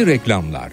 İşte reklamlar.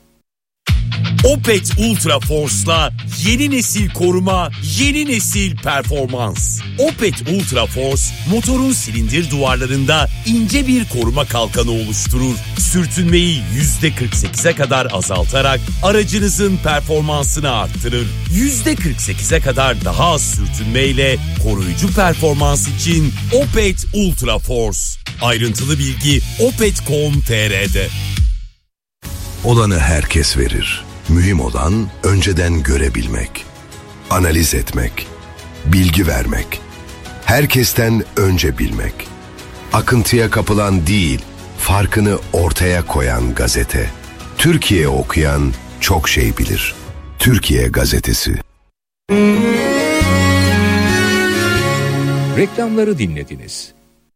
Opet Ultra Force'la yeni nesil koruma, yeni nesil performans. Opet Ultra Force, motorun silindir duvarlarında ince bir koruma kalkanı oluşturur. Sürtünmeyi %48'e kadar azaltarak aracınızın performansını arttırır. %48'e kadar daha az sürtünmeyle koruyucu performans için Opet Ultra Force. Ayrıntılı bilgi opet.com.tr'de. Olanı herkes verir. Mühim olan önceden görebilmek, analiz etmek, bilgi vermek, herkesten önce bilmek. Akıntıya kapılan değil, farkını ortaya koyan gazete. Türkiye okuyan çok şey bilir. Türkiye Gazetesi. Reklamları dinlediniz.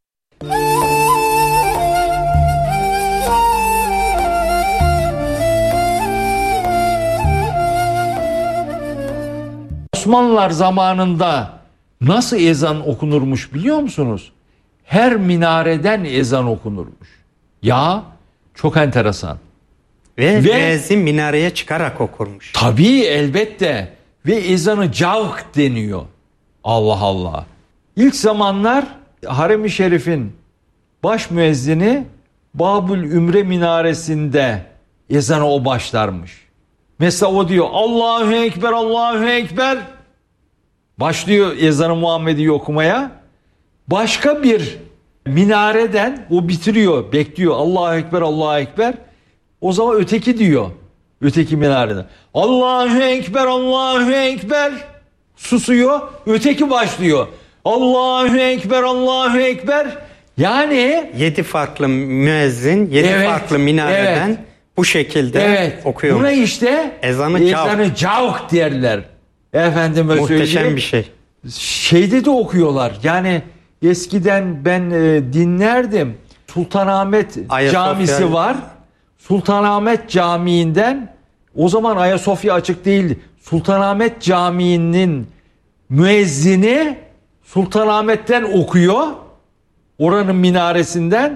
Osmanlılar zamanında nasıl ezan okunurmuş biliyor musunuz? Her minareden ezan okunurmuş. Ya çok enteresan. Ve müezzin minareye çıkarak okurmuş. Tabii elbette. Ve ezanı cavk deniyor. Allah Allah. İlk zamanlar Harem-i Şerif'in baş müezzini Babül Ümre minaresinde ezanı o başlarmış. Mesela o diyor Allahu Ekber, Allahu Ekber. Başlıyor ezanı Muhammed'i okumaya. Başka bir minareden o bitiriyor, bekliyor. Allahu Ekber, Allahu Ekber. O zaman öteki diyor. Öteki minareden. Allahu Ekber, Allahu Ekber. Susuyor. Öteki başlıyor. Allahu Ekber, Allahu Ekber. Yani 7 farklı müezzin, 7 farklı minareden bu şekilde okuyor. Buna işte ezanı cavk derler. Efendime muhteşem söyleyeyim. Bir şey. Şeyde de okuyorlar. Yani eskiden ben dinlerdim. Sultanahmet Camisi var. Sultanahmet Camii'nden, o zaman Ayasofya açık değildi. Sultanahmet Camii'nin müezzini Sultanahmet'ten okuyor. Oranın minaresinden.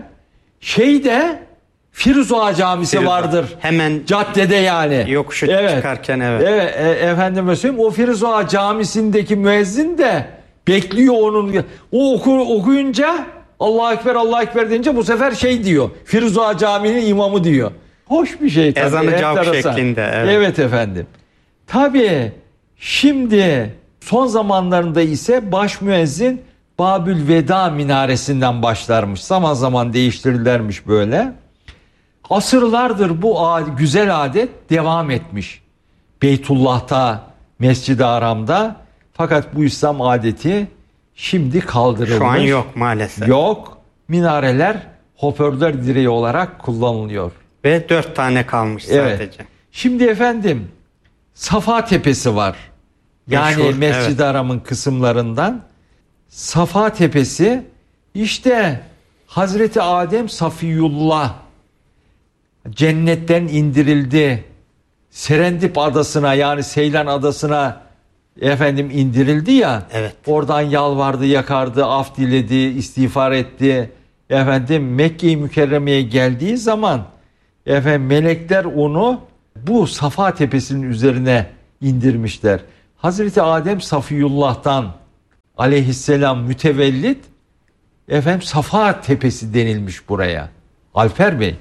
Firuza Camisi vardır. Hemen caddede yani. Yokuşu çıkarken efendime söyleyeyim, o Firuza Camisi'ndeki müezzin de bekliyor onun. O okuyunca Allahu Ekber, Allahu Ekber deyince bu sefer diyor. Firuza Camii'nin imamı diyor. Hoş bir şey tabii. Ezanı cavk şeklinde. Evet efendim. Tabii şimdi son zamanlarında ise baş müezzin Babül Veda minaresinden başlarmış. Zaman zaman değiştirirlermiş böyle. Asırlardır bu güzel adet devam etmiş. Beytullah'ta, Mescid-i Haram'da. Fakat bu İslam adeti şimdi kaldırılmış. Şu an yok maalesef. Yok. Minareler hoparlör direği olarak kullanılıyor. Ve 4 tane kalmış sadece. Şimdi efendim Safa Tepesi var. Yani meşhur, Mescid-i Haram'ın kısımlarından. Safa Tepesi işte Hazreti Adem Safiyullah cennetten indirildi. Serendip adasına, yani Seylan adasına indirildi ya. Evet. Oradan yalvardı, yakardı, af diledi, istiğfar etti. Mekke-i Mükerreme'ye geldiği zaman melekler onu bu Safa Tepesi'nin üzerine indirmişler. Hazreti Adem Safiyullah'tan aleyhisselam mütevellit Safa Tepesi denilmiş buraya. Alper Bey,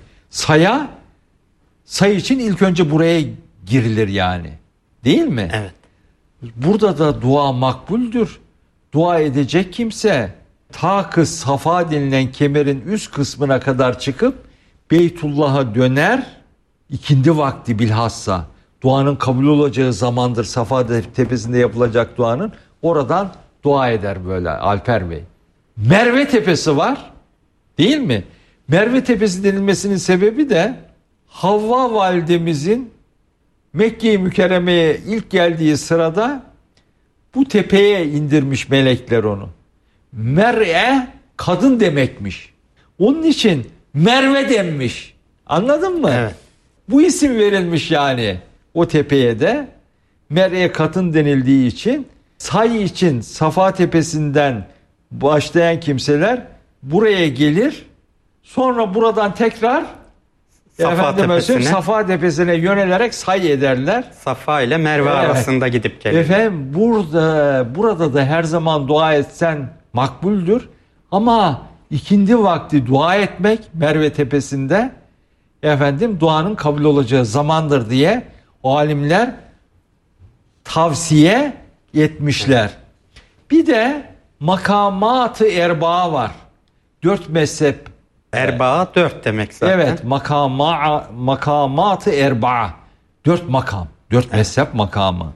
say için ilk önce buraya girilir yani. Değil mi? Evet. Burada da dua makbuldür. Dua edecek kimse ta Safa denilen kemerin üst kısmına kadar çıkıp Beytullah'a döner. İkindi vakti bilhassa. Duanın kabul olacağı zamandır Safa Tepesi'nde yapılacak duanın. Oradan dua eder böyle Alper Bey. Merve Tepesi var. Değil mi? Merve Tepesi denilmesinin sebebi de Havva validemizin Mekke-i Mükerreme'ye ilk geldiği sırada bu tepeye indirmiş melekler onu. Mer'e kadın demekmiş. Onun için Merve denmiş. Anladın mı? Evet. Bu isim verilmiş yani o tepeye de. Mer'e kadın denildiği için say için Safa Tepesi'nden başlayan kimseler buraya gelir. Sonra buradan tekrar Safa Tepesi'ne yönelerek say ederler. Safa ile Merve arasında gidip gelir. Efendim burada da her zaman dua etsen makbuldür. Ama ikindi vakti dua etmek Merve Tepesi'nde duanın kabul olacağı zamandır diye o alimler tavsiye etmişler. Bir de makamat-ı erbaa var. 4 mezhep. Erbaa 4 demek zaten. Evet, makamat-ı erbaa. 4 makam. 4 mezhep makamı.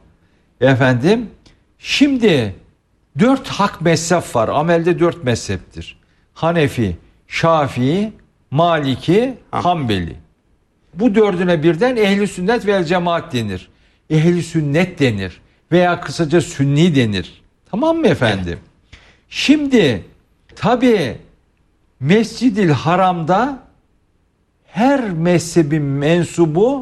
Şimdi 4 hak mezhep var. Amelde 4 mezheptir. Hanefi, Şafii, Maliki, Hanbeli. Bu dördüne birden ehli sünnet vel cemaat denir. Ehli sünnet denir. Veya kısaca sünni denir. Tamam mı efendim? Evet. Şimdi tabi Mescid-i Haram'da her mezhebin mensubu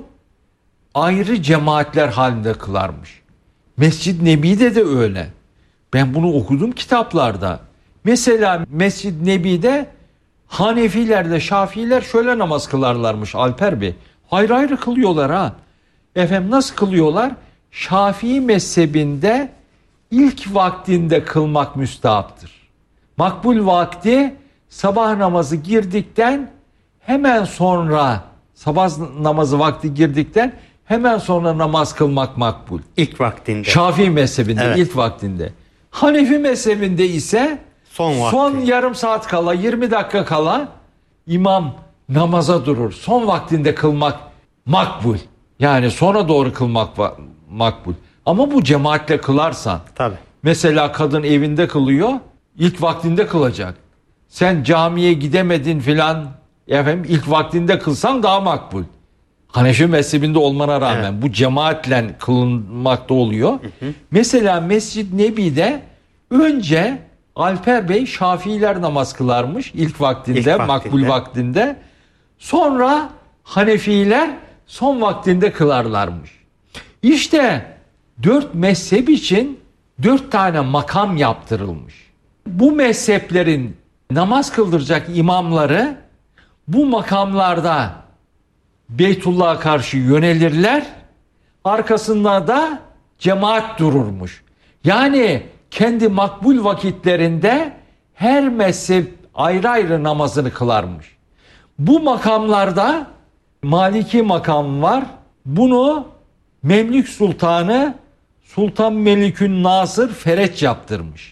ayrı cemaatler halinde kılarmış. Mescid-i Nebi'de de öyle. Ben bunu okudum kitaplarda. Mesela Mescid-i Nebi'de Hanefilerle Şafiiler şöyle namaz kılarlarmış Alper Bey. Ayrı ayrı kılıyorlar ha. Nasıl kılıyorlar? Şafii mezhebinde ilk vaktinde kılmak müstahaptır. Makbul vakti sabah namazı girdikten hemen sonra, sabah namazı vakti girdikten hemen sonra namaz kılmak makbul. İlk vaktinde. Şafii mezhebinde ilk vaktinde. Hanefi mezhebinde ise son yarım saat kala, 20 dakika kala imam namaza durur. Son vaktinde kılmak makbul. Yani sonra doğru kılmak makbul. Ama bu cemaatle kılarsan. Tabii. Mesela kadın evinde kılıyor, ilk vaktinde kılacak. Sen camiye gidemedin filan, ilk vaktinde kılsan daha makbul. Hanefi mezhebinde olmana rağmen bu cemaatle kılınmakta oluyor. Mesela Mescid-i Nebi'de önce Alper Bey Şafiiler namaz kılarmış ilk vaktinde, makbul vaktinde. Sonra Hanefiler son vaktinde kılarlarmış. İşte 4 mezhep için 4 tane makam yaptırılmış. Bu mezheplerin namaz kıldıracak imamları bu makamlarda Beytullah'a karşı yönelirler. Arkasında da cemaat dururmuş. Yani kendi makbul vakitlerinde her mezhep ayrı ayrı namazını kılarmış. Bu makamlarda Maliki makam var. Bunu Memlük Sultanı Sultan Melikün Nasır Fereç yaptırmış.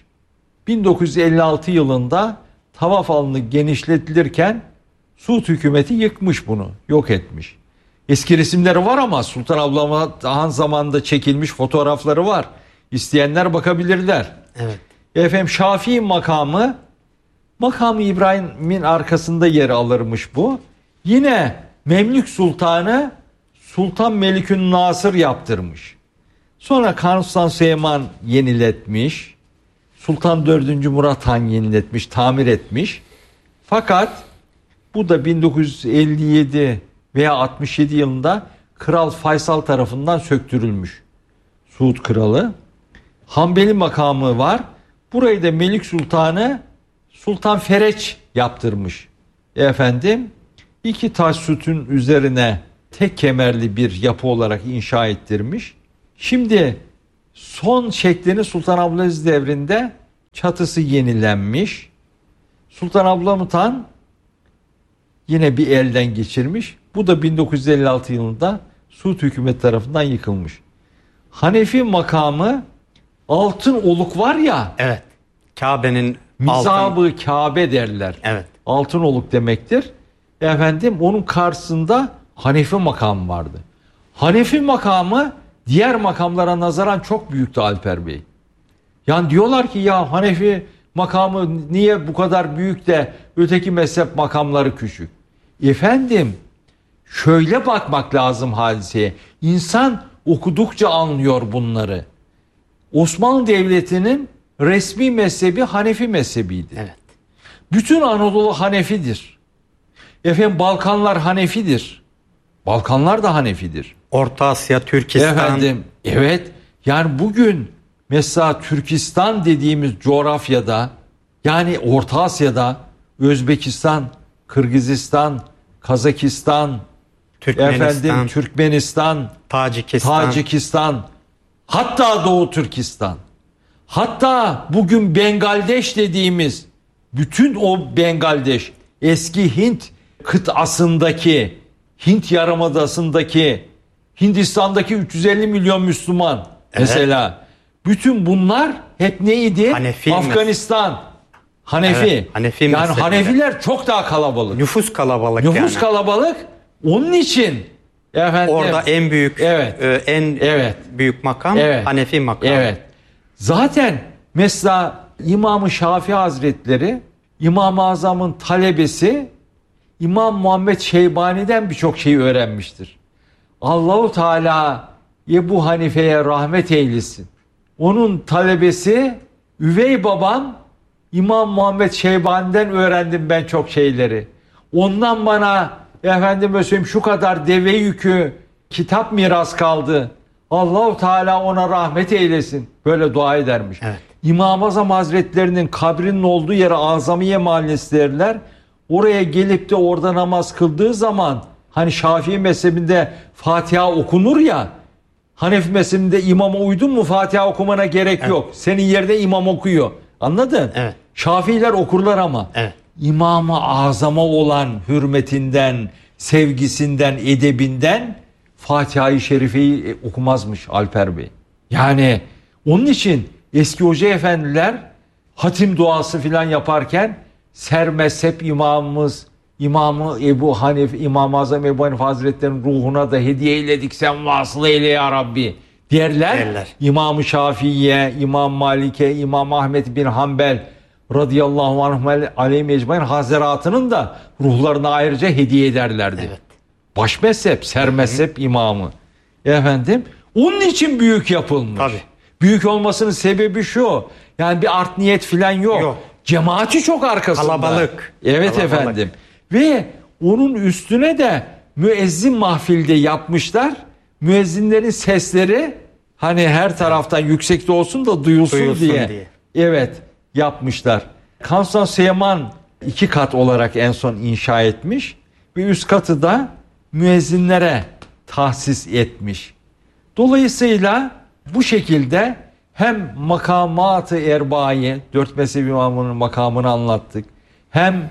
1956 yılında tavaf alanı genişletilirken Suud hükümeti yıkmış bunu, yok etmiş. Eski resimleri var ama Sultan Abdülhamit zamanında çekilmiş fotoğrafları var. İsteyenler bakabilirler. Evet. Şafii makamı İbrahim'in arkasında yer alırmış bu. Yine Memlük Sultanı Sultan Melikün Nasır yaptırmış. Sonra Kanuni Sultan Süleyman yeniletmiş. Sultan 4. Murat Han yeniletmiş, tamir etmiş. Fakat bu da 1957 veya 67 yılında Kral Faysal tarafından söktürülmüş. Suud Kralı. Hanbeli makamı var. Burayı da Melik Sultanı Sultan Fereç yaptırmış. 2 taş sütun üzerine tek kemerli bir yapı olarak inşa ettirmiş. Şimdi son şeklini Sultan Abdülaziz devrinde çatısı yenilenmiş. Sultan Abdülhamit Han yine bir elden geçirmiş. Bu da 1956 yılında Suud hükümeti tarafından yıkılmış. Hanefi makamı altın oluk var ya. Evet. Kabe'nin mizabı Kabe derler. Evet. Altın oluk demektir. Onun karşısında Hanefi makamı vardı. Hanefi makamı diğer makamlara nazaran çok büyüktü Alper Bey. Yani diyorlar ki ya Hanefi makamı niye bu kadar büyük de öteki mezhep makamları küçük? Şöyle bakmak lazım hadiseye. İnsan okudukça anlıyor bunları. Osmanlı Devleti'nin resmi mezhebi Hanefi mezhebiydi. Evet. Bütün Anadolu Hanefidir. Balkanlar Hanefidir. Balkanlar da Hanefidir. Orta Asya, Türkistan. Evet. Yani bugün mesela Türkistan dediğimiz coğrafyada, yani Orta Asya'da Özbekistan, Kırgızistan, Kazakistan, Türkmenistan, Tacikistan, hatta Doğu Türkistan, hatta bugün Bengaldeş dediğimiz bütün o Bengaldeş, eski Hint kıtasındaki, Hint Yarımadası'ndaki, Hindistan'daki 350 milyon Müslüman mesela. Bütün bunlar hep neydi? Afganistan. Hanefi. Evet, Hanefi yani Hanefiler çok daha kalabalık. Nüfus kalabalık. Kalabalık. Onun için orada en büyük büyük makam Hanefi makamı. Evet. Zaten mesela İmam-ı Şafii Hazretleri, İmam-ı Azam'ın talebesi İmam Muhammed Şeybani'den birçok şeyi öğrenmiştir. Allahu Teala Ebu Hanife'ye rahmet eylesin. Onun talebesi üvey babam İmam Muhammed Şeybani'den öğrendim ben çok şeyleri. Ondan bana şu kadar deve yükü kitap miras kaldı. Allahu Teala ona rahmet eylesin. Böyle dua edermiş. Evet. İmam-ı Azam Hazretlerinin kabrinin olduğu yere Azamiye Mahallesi derler. Oraya gelip de orada namaz kıldığı zaman hani Şafii mezhebinde Fatiha okunur ya, Hanefi mezhebinde imama uydun mu Fatiha okumana gerek yok. Senin yerde imam okuyor. Anladın? Evet. Şafiiler okurlar ama İmam-ı Azam'a olan hürmetinden, sevgisinden, edebinden Fatiha-i Şerife'yi okumazmış Alper Bey. Yani onun için eski hoca efendiler hatim duası filan yaparken sermezhep imamımız İmam-ı Ebu Hanife, İmam-ı Azam Ebu Hanife Hazretleri'nin ruhuna da hediye eyledik sen vasıl eyle ya Rabbi derler. İmam-ı Şafii'ye, İmam Malik'e, İmam Ahmet bin Hanbel radıyallahu anh aleyhi mecmain hazaratının da ruhlarına ayrıca hediye ederlerdi. Evet. Baş mezhep, sermezhep imamı. Onun için büyük yapılmış. Tabii. Büyük olmasının sebebi şu. Yani bir art niyet filan yok. Cemaati çok arkasında. Kalabalık. Evet Kalabalık. Efendim. Ve onun üstüne de müezzin mahfilde yapmışlar. Müezzinlerin sesleri hani her taraftan yüksekte olsun da duyulsun diye. Evet, yapmışlar. Kanuni Süleyman 2 kat olarak en son inşa etmiş ve üst katı da müezzinlere tahsis etmiş. Dolayısıyla bu şekilde hem makamat-ı erba'yı, 4 mezhep imamının makamını anlattık. Hem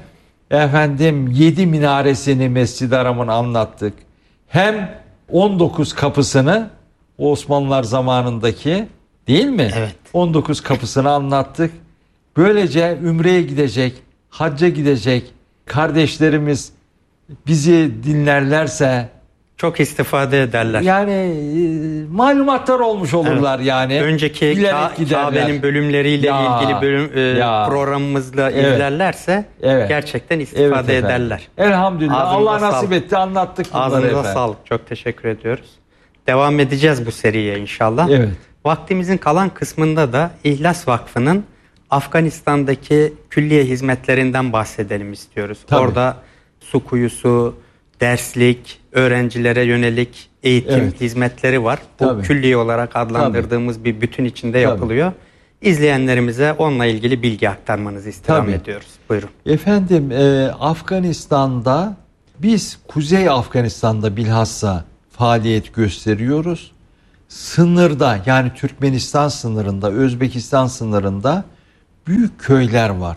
7 minaresini Mescid-i Haram'ın anlattık. Hem 19 kapısını Osmanlılar zamanındaki değil mi? Evet. 19 kapısını anlattık. Böylece Ümre'ye gidecek, hacca gidecek kardeşlerimiz bizi dinlerlerse çok istifade ederler. Yani malumatlar olmuş olurlar yani. Önceki Kabe'nin bölümleriyle ilgili programımızla izlerlerse gerçekten istifade ederler. Elhamdülillah. Allah nasip etti, anlattık bunları efendim. Ağzınıza sağlık. Çok teşekkür ediyoruz. Devam edeceğiz bu seriye inşallah. Evet. Vaktimizin kalan kısmında da İhlas Vakfı'nın Afganistan'daki külliye hizmetlerinden bahsedelim istiyoruz. Tabii. Orada su kuyusu, derslik, öğrencilere yönelik eğitim hizmetleri var. Bu Tabii. külliye olarak adlandırdığımız bir bütün içinde yapılıyor. İzleyenlerimize onunla ilgili bilgi aktarmanızı istirham ediyoruz. Buyurun. Efendim Afganistan'da biz Kuzey Afganistan'da bilhassa faaliyet gösteriyoruz. Sınırda yani Türkmenistan sınırında, Özbekistan sınırında büyük köyler var.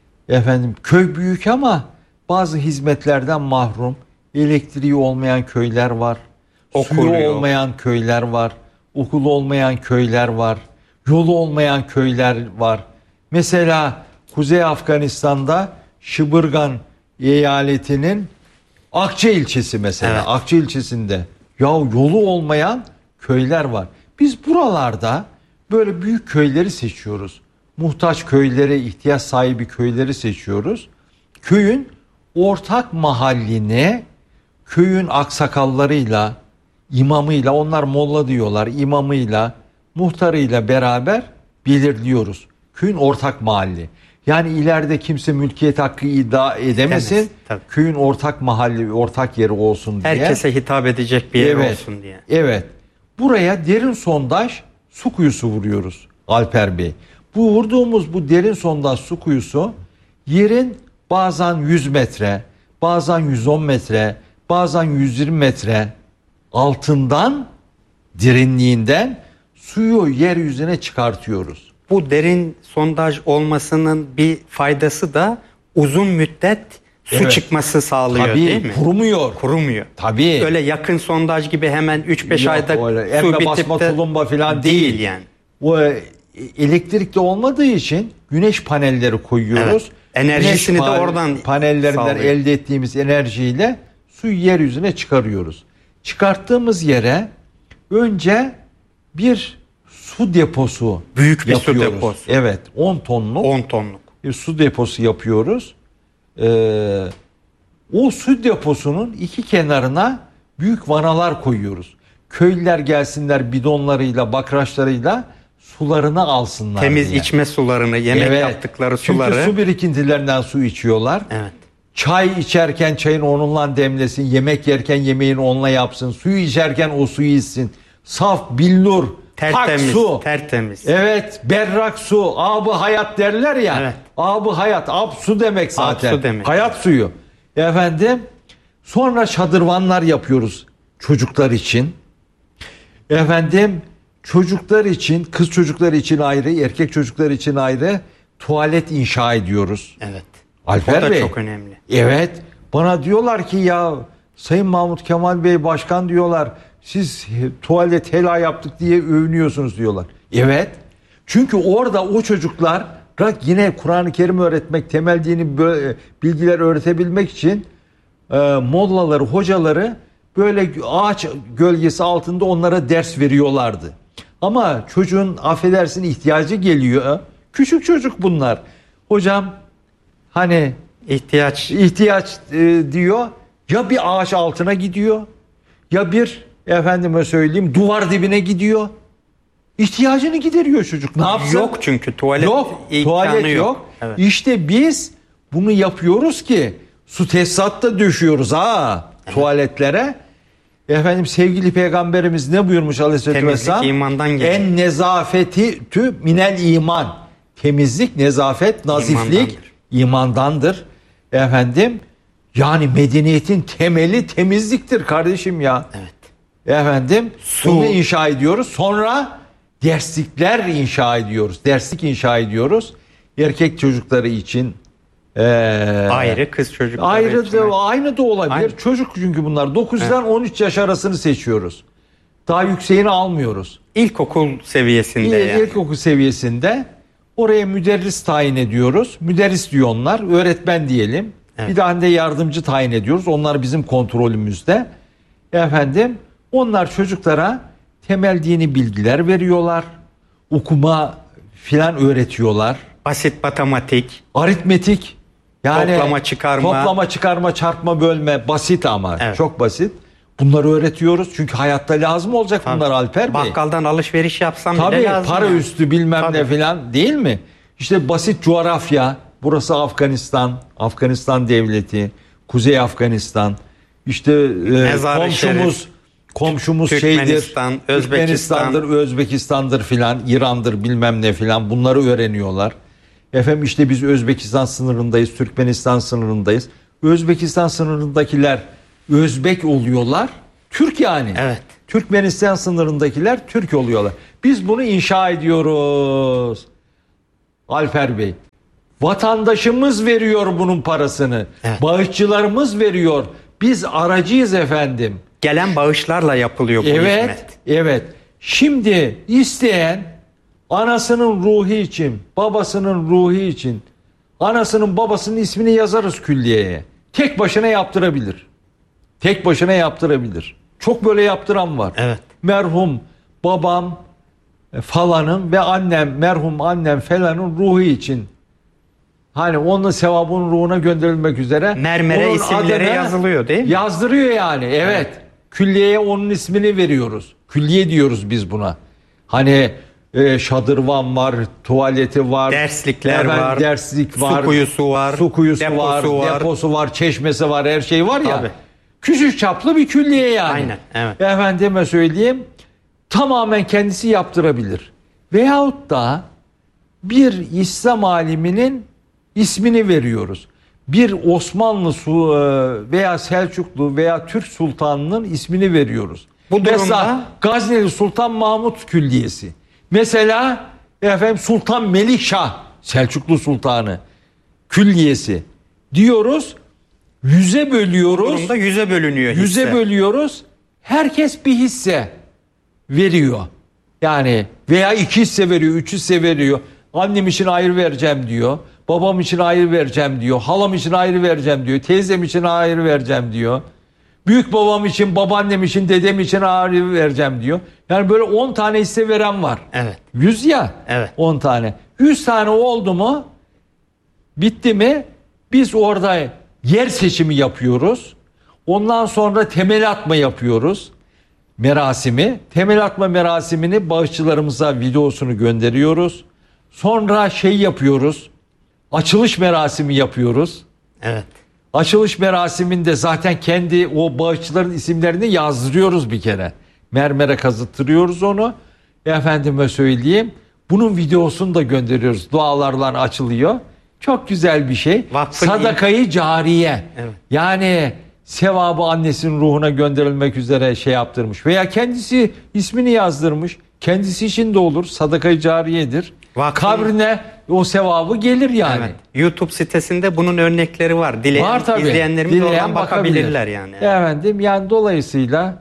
Köy büyük ama bazı hizmetlerden mahrum. Elektriği olmayan köyler var. Suyu olmayan köyler var. Okul olmayan köyler var. Yolu olmayan köyler var. Mesela Kuzey Afganistan'da Şıbırgan eyaletinin Akça ilçesi mesela. Evet. Akça ilçesinde yolu olmayan köyler var. Biz buralarda böyle büyük köyleri seçiyoruz. Muhtaç köyleri, ihtiyaç sahibi köyleri seçiyoruz. Köyün ortak mahallini köyün aksakallarıyla, imamıyla, onlar molla diyorlar, imamıyla, muhtarıyla beraber belirliyoruz. Köyün ortak mahalli. Yani ileride kimse mülkiyet hakkı iddia edemesin. Köyün ortak mahalli, ortak yeri olsun diye. Herkese hitap edecek bir yer olsun diye. Evet. Buraya derin sondaj su kuyusu vuruyoruz Alper Bey. Bu vurduğumuz bu derin sondaj su kuyusu yerin bazen 100 metre, bazen 110 metre, bazen 120 metre altından, derinliğinden suyu yeryüzüne çıkartıyoruz. Bu derin sondaj olmasının bir faydası da uzun müddet su çıkması sağlıyor, Tabii, değil mi? Kurumuyor. Tabii. Öyle yakın sondaj gibi hemen 3-5 ayda öyle. su Emre bitip basma de tulumba falan değil. yani. O elektrikli olmadığı için güneş panelleri koyuyoruz. Evet. Enerjisini Güneş de oradan panellerinden sağlıyor. elde ettiğimiz enerjiyle suyu yeryüzüne çıkarıyoruz. Çıkarttığımız yere önce bir su deposu Büyük bir yapıyoruz. su deposu. Evet, 10 tonluk 10 tonluk. bir su deposu yapıyoruz. O su deposunun iki kenarına büyük vanalar koyuyoruz. Köylüler gelsinler bidonlarıyla, bakraçlarıyla sularını alsınlar Temiz diye. içme sularını, yemek yaptıkları suları. Çünkü su birikintilerinden su içiyorlar. Evet. Çay içerken çayın onunla demlesin, yemek yerken yemeğini onunla yapsın, suyu içerken o suyu içsin. Saf, billur, Tertemiz, hak su. tertemiz. Evet, berrak su, ab-ı hayat derler ya. Evet. Ab-ı hayat, ab su demek zaten. su demek. Hayat suyu. Efendim, sonra şadırvanlar yapıyoruz çocuklar için. Efendim, çocuklar için, kız çocuklar için ayrı, erkek çocuklar için ayrı tuvalet inşa ediyoruz. Evet. Alper O da Bey. çok önemli. Evet. Bana diyorlar ki ya Sayın Mahmut Kemal Bey Başkan diyorlar, siz tuvalet helal yaptık diye övünüyorsunuz diyorlar. Evet. Çünkü orada o çocuklar yine Kur'an-ı Kerim öğretmek, temel dini bilgiler öğretebilmek için mollaları, hocaları böyle ağaç gölgesi altında onlara ders veriyorlardı. Ama çocuğun affedersin ihtiyacı geliyor. Küçük çocuk bunlar. Hocam hani İhtiyaç diyor, ya bir ağaç altına gidiyor, ya bir efendime söyleyeyim duvar dibine gidiyor. İhtiyacını gideriyor çocuk. Ne yapsın? yok çünkü tuvalet Yok, imkanı tuvalet yok. Evet. İşte biz bunu yapıyoruz ki su tesisat da düşüyoruz tuvaletlere. Efendim sevgili peygamberimiz ne buyurmuş Aleyhisselatü Temizlik Vesselam? imandan gelir. En nezafeti tü minel iman. Temizlik, nezafet, naziflik imandandır. Efendim yani medeniyetin temeli temizliktir kardeşim ya. Evet. Efendim Su. bunu inşa ediyoruz. Sonra derslikler inşa ediyoruz. Derslik inşa ediyoruz. Erkek çocukları için Ayrı, kız çocukları ayrı için. da, aynı da olabilir. Aynı. Çocuk çünkü bunlar 9'dan 13 yaş arasını seçiyoruz. Daha yükseğini almıyoruz. İlkokul seviyesinde yani. İlkokul seviyesinde oraya müderris tayin ediyoruz. Müderris diyor onlar. Öğretmen diyelim. Evet. Bir tane de yardımcı tayin ediyoruz. Onlar bizim kontrolümüzde. Efendim onlar çocuklara temel dini bilgiler veriyorlar. Okuma filan öğretiyorlar. Basit matematik. Aritmetik. Yani Toplama, çıkarma. çarpma, bölme basit ama Evet. çok basit. Bunları öğretiyoruz. Çünkü hayatta lazım olacak bunlar Alper Bey. Bakkaldan alışveriş yapsam bile Tabii lazım. para yani. üstü bilmem Tabii. ne filan değil mi? İşte basit coğrafya. Burası Afganistan. Afganistan devleti. Kuzey Afganistan. İşte Mezar-ı Şerif. komşumuz Türkmenistan, şeydir. Özbekistan. Özbekistan'dır filan. İran'dır bilmem ne filan. Bunları öğreniyorlar. Efendim işte biz Özbekistan sınırındayız. Türkmenistan sınırındayız. Özbekistan sınırındakiler Özbek oluyorlar. Türk yani. Evet. Türkmenistan sınırındakiler Türk oluyorlar. Biz bunu inşa ediyoruz. Alper Bey. Vatandaşımız veriyor bunun parasını. Evet. Bağışçılarımız veriyor. Biz aracıyız efendim. Gelen bağışlarla yapılıyor bu hizmet. Evet. Şimdi isteyen anasının ruhu için, babasının ruhu için, anasının babasının ismini yazarız külliyeye. Tek başına yaptırabilir. Tek başına yaptırabilir. Çok böyle yaptıran var. Evet. Merhum babam falanın ve merhum annem falanın ruhu için. Hani onun sevabının ruhuna gönderilmek üzere. Mermere onun isimleri adını yazılıyor değil mi? Yazdırıyor yani. Evet. Külliyeye onun ismini veriyoruz. Külliye diyoruz biz buna. Hani şadırvan var, tuvaleti var, derslikler var, derslik var, su kuyusu var, su kuyusu deposu var, deposu var, çeşmesi var, her şey var ya. Tabii. Küçük çaplı bir külliye yani. Aynen, evet. Efendime söyleyeyim, tamamen kendisi yaptırabilir. Veyahut da bir İslam aliminin ismini veriyoruz. bir Osmanlı veya Selçuklu veya Türk sultanının ismini veriyoruz. Bu durumda mesela Gazneli Sultan Mahmut Külliyesi. Mesela Sultan Melikşah Selçuklu Sultanı Külliyesi diyoruz. 100'e bölüyoruz. Bu durumda 100'e bölünüyor hisse. 100'e bölüyoruz. Herkes bir hisse veriyor. Yani veya 2 hisse veriyor, 3 hisse veriyor. Annem için ayrı vereceğim diyor. Babam için ayrı vereceğim diyor. Halam için ayrı vereceğim diyor. Teyzem için ayrı vereceğim diyor. Büyük babam için, babaannem için, dedem için ayrı vereceğim diyor. Yani böyle 10 tane hisse veren var. Evet. 100 ya. Evet. 10 tane. 100 tane oldu mu, bitti mi, biz orada yer seçimi yapıyoruz. Ondan sonra temel atma yapıyoruz. Merasimi. Temel atma merasimini bağışçılarımıza videosunu gönderiyoruz. Sonra yapıyoruz. Açılış merasimi yapıyoruz. Evet. Açılış merasiminde zaten kendi o bağışçıların isimlerini yazdırıyoruz bir kere. Mermere kazıttırıyoruz onu. Efendime söyleyeyim. Bunun videosunu da gönderiyoruz. Dualarla açılıyor. Çok güzel bir şey. Sadakayı cariye. Evet. Yani sevabı annesinin ruhuna gönderilmek üzere yaptırmış. Veya kendisi ismini yazdırmış. Kendisi için de olur. Sadakayı cariyedir. Kabrine o sevabı gelir yani. Evet. YouTube sitesinde bunun örnekleri var. Var tabii. İzleyenlerimiz oradan bakabilirler yani. Efendim, yani dolayısıyla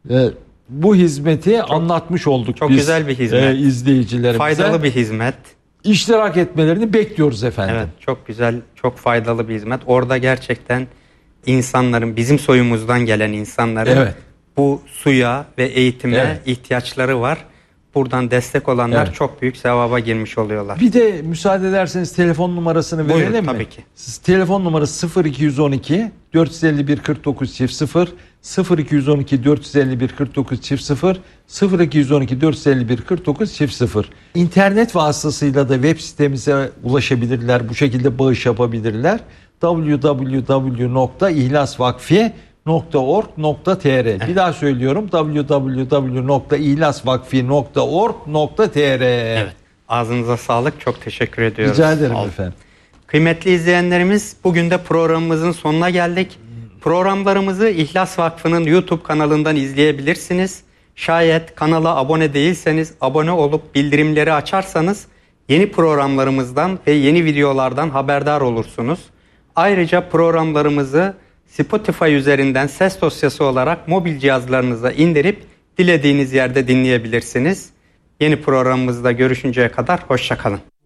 bu hizmeti anlatmış olduk çok biz. Çok güzel bir hizmet. İzleyicilerimize. Faydalı bir hizmet. İştirak etmelerini bekliyoruz efendim. Evet, çok güzel, çok faydalı bir hizmet. Orada gerçekten insanların, bizim soyumuzdan gelen insanların bu suya ve eğitime ihtiyaçları var. Buradan destek olanlar çok büyük sevaba girmiş oluyorlar. Bir de müsaade ederseniz telefon numarasını verelim mi? Tabii ki. Telefon numarası 0212 451 49 0 0212 451 49 0 0212 451 49 0. İnternet vasıtasıyla da web sitemize ulaşabilirler. Bu şekilde bağış yapabilirler. www.ihlasvakfi.org.tr Bir daha söylüyorum, www.ihlasvakfi.org.tr Evet. Ağzınıza sağlık. Çok teşekkür ediyoruz. Rica ederim efendim. Kıymetli izleyenlerimiz, bugün de programımızın sonuna geldik. Programlarımızı İhlas Vakfı'nın YouTube kanalından izleyebilirsiniz. Şayet kanala abone değilseniz, abone olup bildirimleri açarsanız yeni programlarımızdan ve yeni videolardan haberdar olursunuz. Ayrıca programlarımızı Spotify üzerinden ses dosyası olarak mobil cihazlarınıza indirip dilediğiniz yerde dinleyebilirsiniz. Yeni programımızda görüşünceye kadar hoşça kalın.